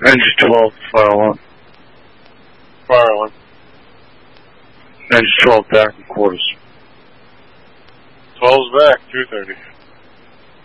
Engine 12, fire 1. Fire 1. Engine 12 back in quarters. 12's back, 230.